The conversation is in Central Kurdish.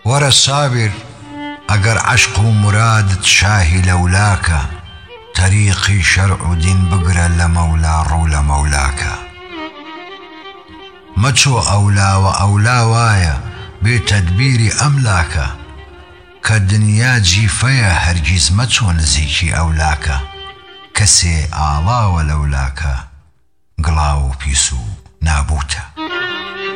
وەرە سابر ئەگەر عەشق و مرادت شاهی لەولاکە تەریقی شەرع و دین بگرە لە مەولا ڕوو لە مەولاکە مەچۆ ئەولاوە ئەولا وایە بێ تەدبیری ئەملاکە کە دنیا جیفەیە هەرگیز مەچۆ نزیکی ئەولاکە کەسێ ئاڵاوە لەولاکە گڵاو و پیس و نابوتە